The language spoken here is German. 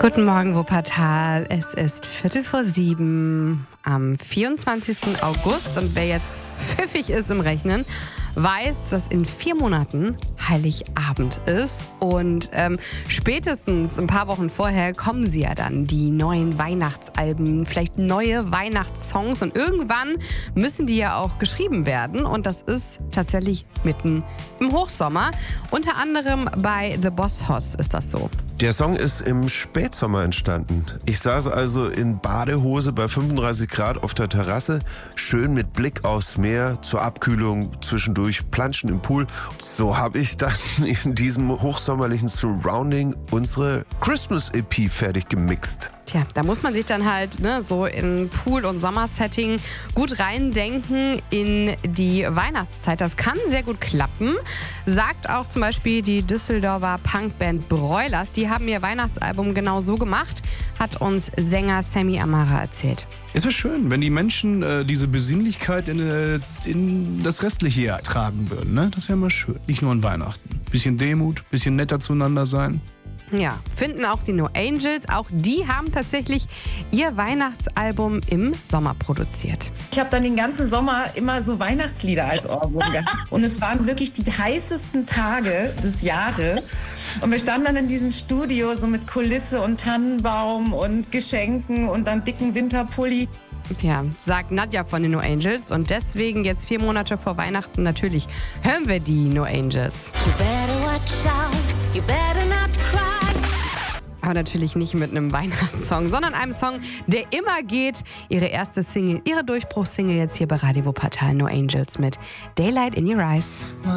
Guten Morgen, Wuppertal. Es ist 6:45 am 24. August und wer jetzt pfiffig ist im Rechnen, weiß, dass in 4 Monaten Heiligabend ist und spätestens ein paar Wochen vorher kommen sie ja dann, die neuen Weihnachtsalben, vielleicht neue Weihnachtssongs und irgendwann müssen die ja auch geschrieben werden und das ist tatsächlich mitten im Hochsommer. Unter anderem bei The Boss Hoss ist das so. Der Song ist im Spätsommer entstanden. Ich saß also in Badehose bei 35 Grad auf der Terrasse, schön mit Blick aufs Meer, zur Abkühlung zwischendurch planschen im Pool. So habe ich dann in diesem hochsommerlichen Surrounding unsere Christmas-EP fertig gemixt. Tja, da muss man sich dann halt so in Pool- und Sommersetting gut reindenken in die Weihnachtszeit. Das kann sehr gut klappen, sagt auch zum Beispiel die Düsseldorfer Punkband Broilers. Die haben ihr Weihnachtsalbum genau so gemacht, hat uns Sänger Sammy Amara erzählt. Es wäre schön, wenn die Menschen diese Besinnlichkeit in das restliche Jahr tragen würden. Ne? Das wäre mal schön. Nicht nur an Weihnachten. Bisschen Demut, bisschen netter zueinander sein. Ja, finden auch die No Angels. Auch die haben tatsächlich ihr Weihnachtsalbum im Sommer produziert. Ich habe dann den ganzen Sommer immer so Weihnachtslieder als Ohrwurm gehabt. Und es waren wirklich die heißesten Tage des Jahres. Und wir standen dann in diesem Studio so mit Kulisse und Tannenbaum und Geschenken und dann dicken Winterpulli. Tja, sagt Nadja von den No Angels. Und deswegen jetzt 4 Monate vor Weihnachten natürlich hören wir die No Angels. You better watch out, you better not cry. Aber natürlich nicht mit einem Weihnachtssong, sondern einem Song, der immer geht. Ihre erste Single, ihre Durchbruchssingle jetzt hier bei Radio Wuppertal, No Angels mit Daylight in Your Eyes.